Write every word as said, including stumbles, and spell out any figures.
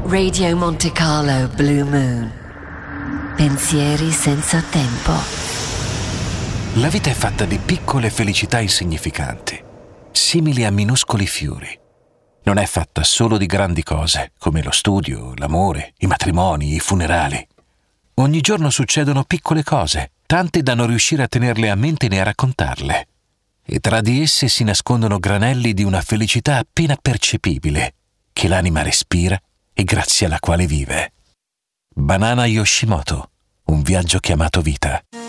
Radio Monte Carlo Blue Moon. Pensieri senza tempo. La vita è fatta di piccole felicità insignificanti, simili a minuscoli fiori. Non è fatta solo di grandi cose, come lo studio, l'amore, i matrimoni, i funerali. Ogni giorno succedono piccole cose, tante da non riuscire a tenerle a mente né a raccontarle. E tra di esse si nascondono granelli di una felicità appena percepibile, che l'anima respira e grazie alla quale vive. Banana Yoshimoto, un viaggio chiamato vita.